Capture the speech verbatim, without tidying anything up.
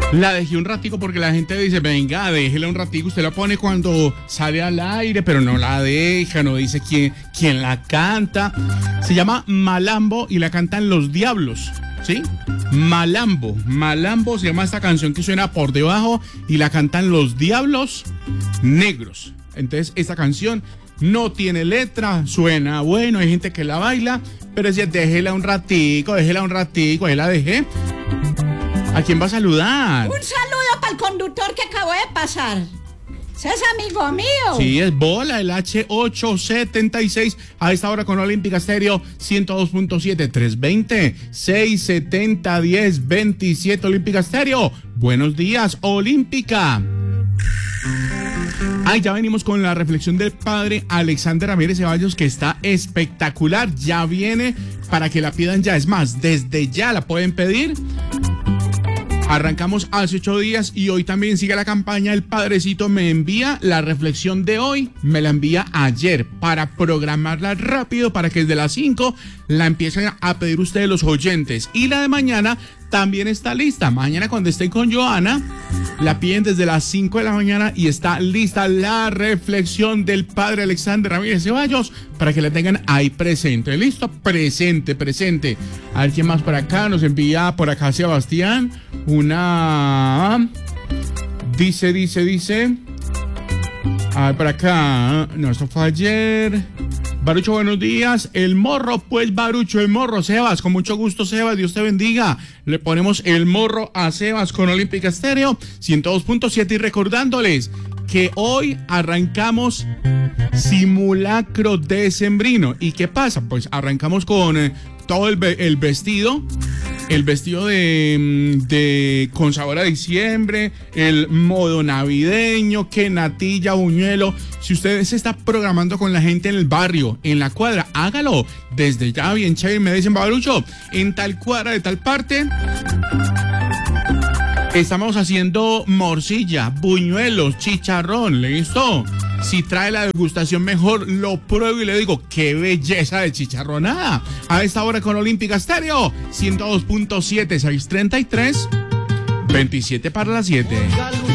La dejé un ratico porque la gente dice, venga, déjela un ratico. Usted la pone cuando sale al aire, pero no la deja, no dice quién, quién la canta. Se llama Malambo y la cantan Los Diablos, ¿sí? Malambo, Malambo se llama esta canción que suena por debajo y la cantan Los Diablos Negros. Entonces, esta canción no tiene letra, suena bueno, hay gente que la baila, pero decía, déjela un ratico, déjela un ratico, ahí la dejé. ¿A quién va a saludar? Un saludo para el conductor que acabó de pasar. Ese es amigo mío. Sí, es Bola, el H ocho setenta y seis. A esta hora con Olímpica Estéreo ciento dos punto siete, trescientos veinte, seiscientos setenta, diez veintisiete. Olímpica Estéreo. Buenos días, Olímpica. Ay, ya venimos con la reflexión del padre Alexander Ramírez Ceballos, que está espectacular. Ya viene para que la pidan ya. Es más, desde ya la pueden pedir. Arrancamos hace ocho días y hoy también sigue la campaña. El Padrecito me envía la reflexión de hoy, me la envía ayer para programarla rápido para que desde las cinco la empiecen a pedir ustedes los oyentes. Y la de mañana también está lista. Mañana cuando estén con Joana, la piden desde las cinco de la mañana y está lista la reflexión del padre Alexander Ramírez Ceballos para que la tengan ahí presente. ¿Listo? Presente, presente. A ver quién más por acá. Nos envía por acá Sebastián una... Dice, dice, dice... A ver, por acá... No, esto fue ayer... Barucho, buenos días. El morro, pues, Barucho, el morro. Sebas, con mucho gusto, Sebas. Dios te bendiga. Le ponemos el morro a Sebas con Olímpica Estéreo ciento dos punto siete y recordándoles que hoy arrancamos simulacro decembrino. ¿Y qué pasa? Pues arrancamos con eh, todo el, el vestido. El vestido de, de con sabor a diciembre, el modo navideño, que natilla, buñuelo. Si usted se está programando con la gente en el barrio, en la cuadra, hágalo desde ya, bien chévere. Me dicen, Barucho, en tal cuadra de tal parte estamos haciendo morcilla, buñuelos, chicharrón, ¿listo? Si trae la degustación mejor, lo pruebo y le digo, qué belleza de chicharronada. A esta hora con Olímpica Estéreo, ciento dos punto siete, seiscientos treinta y tres, veintisiete para las siete.